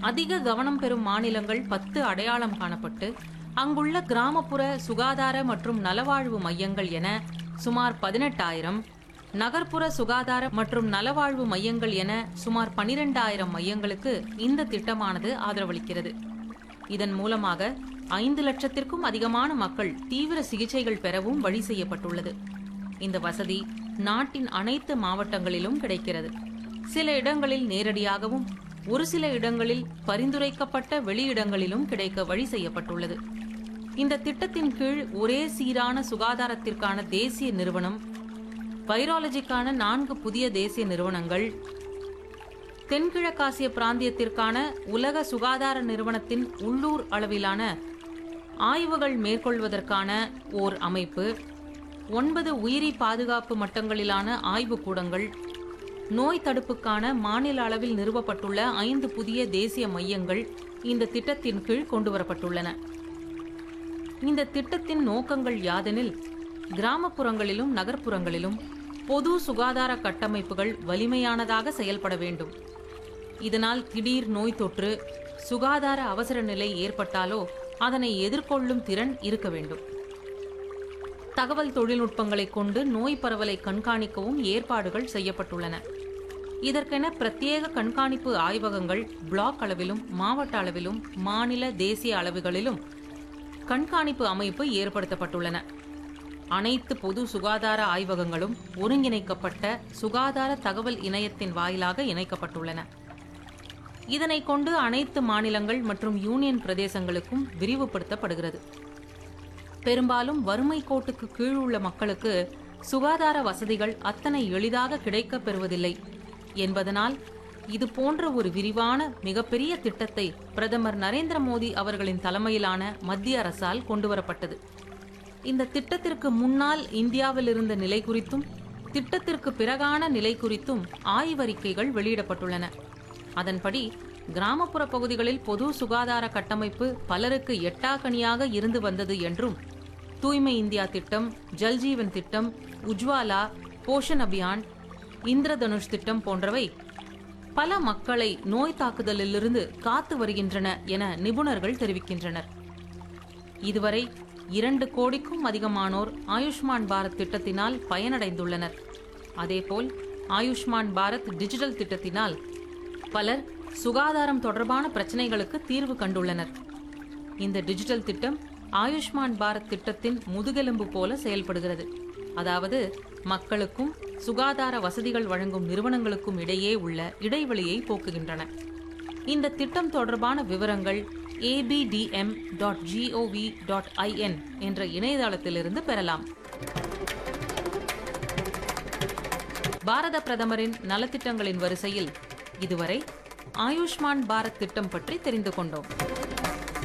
அதிக கவனம் பெறும் மாநிலங்கள் 10 அடையாளம் காணப்பட்டு அங்குள்ள கிராமப்புற சுகாதார மற்றும் நலவாழ்வு மையங்கள் என சுமார் 18,000, நகர்ப்புற சுகாதார மற்றும் நலவாழ்வு மையங்கள் என சுமார் 12,000 மையங்களுக்கு இந்த திட்டமானது ஆதரவளிக்கிறது. இதன் மூலமாக 5 லட்சத்திற்கும் அதிகமான மக்கள் தீவிர சிகிச்சைகள் பெறவும் வழி செய்யப்பட்டுள்ளது. இந்த வசதி நாட்டின் அனைத்து மாவட்டங்களிலும் கிடைக்கிறது. சில இடங்களில் நேரடியாகவும் ஒரு சில இடங்களில் பரிந்துரைக்கப்பட்ட வெளியிடங்களிலும் கிடைக்க வழி செய்யப்பட்டுள்ளது. இந்த திட்டத்தின் கீழ் ஒரே சீரான சுகாதாரத்திற்கான தேசிய நிறுவனம், வைராலஜிக்கான 4 புதிய தேசிய நிறுவனங்கள், தென்கிழக்காசிய பிராந்தியத்திற்கான உலக சுகாதார நிறுவனத்தின் உள்ளூர் அளவிலான ஆய்வுகள் மேற்கொள்வதற்கான ஓர் அமைப்பு, 9 உயிரி பாதுகாப்பு மட்டங்களிலான ஆய்வுக்கூடங்கள், நோய் தடுப்புக்கான மாநில அளவில் நிறுவப்பட்டுள்ள 5 புதிய தேசிய மையங்கள் இந்த திட்டத்தின் கீழ் கொண்டுவரப்பட்டுள்ளன. இந்த திட்டத்தின் நோக்கங்கள் யாதெனில், கிராமப்புறங்களிலும் நகர்ப்புறங்களிலும் பொது சுகாதார கட்டமைப்புகள் வலிமையானதாக செயல்பட வேண்டும். இதனால் திடீர் நோய் தொற்று, சுகாதார அவசர நிலை ஏற்பட்டாலோ அதனை எதிர்கொள்ளும் திறன் இருக்க வேண்டும். தகவல் தொழில்நுட்பங்களை கொண்டு நோய் பரவலை கண்காணிக்கவும் ஏற்பாடுகள் செய்யப்பட்டுள்ளன. இதற்கென பிரத்யேக கண்காணிப்பு ஆய்வகங்கள் பிளாக் அளவிலும் மாவட்ட அளவிலும் மாநில தேசிய அளவுகளிலும் கண்காணிப்பு அமைப்பு ஏற்படுத்தப்பட்டுள்ளன. அனைத்து பொது சுகாதார ஆய்வகங்களும் ஒருங்கிணைக்கப்பட்ட சுகாதார தகவல் இணையத்தின் வாயிலாக இணைக்கப்பட்டுள்ளன. இதனை கொண்டு அனைத்து மாநிலங்கள் மற்றும் யூனியன் பிரதேசங்களுக்கும் விரிவுபடுத்தப்படுகிறது. பெரும்பாலும் வறுமை கோட்டுக்கு கீழ் உள்ள மக்களுக்கு சுகாதார வசதிகள் அத்தனை எளிதாக கிடைக்கப் பெறுவதில்லை என்பதனால் இது போன்ற ஒரு விரிவான மிகப்பெரிய திட்டத்தை பிரதமர் நரேந்திர மோடி அவர்களின் தலைமையிலான மத்திய அரசால் கொண்டுவரப்பட்டது. இந்த திட்டத்திற்கு முன்னால் இந்தியாவில் இருந்த நிலை குறித்தும் திட்டத்திற்கு பிறகான நிலை குறித்தும் ஆய்வறிக்கைகள் வெளியிடப்பட்டுள்ளன. அதன்படி கிராமப்புற பகுதிகளில் பொது சுகாதார கட்டமைப்பு பலருக்கு எட்டாக்கனியாக இருந்து வந்தது என்றும், தூய்மை இந்தியா திட்டம், ஜல்ஜீவன் திட்டம், உஜ்வாலா, போஷன் அபியான், இந்திரதனுஷ் திட்டம் போன்றவை பல மக்களை நோய் தாக்குதலிலிருந்து காத்து வருகின்றன என நிபுணர்கள் தெரிவிக்கின்றனர். இதுவரை 2 கோடிக்கும் அதிகமானோர் ஆயுஷ்மான் பாரத் திட்டத்தினால் பயனடைந்துள்ளனர். அதேபோல் ஆயுஷ்மான் பாரத் டிஜிட்டல் திட்டத்தினால் பலர் சுகாதாரம் தொடர்பான பிரச்சனைகளுக்கு தீர்வு கண்டுள்ளனர். இந்த டிஜிட்டல் திட்டம் ஆயுஷ்மான் பாரத் திட்டத்தின் முதுகெலும்பு போல செயல்படுகிறது. அதாவது மக்களுக்கும் சுகாதார வசதிகள் வழங்கும் நிறுவனங்களுக்கும் இடையே உள்ள இடைவெளியை போக்குகின்றன. இந்த திட்டம் தொடர்பான விவரங்கள் abdm.gov.in என்ற இணையதளத்திலிருந்து பெறலாம். பாரத பிரதமரின் நலத்திட்டங்களின் வரிசையில் இதுவரை ஆயுஷ்மான் பாரத் திட்டம் பற்றி தெரிந்து கொண்டோம்.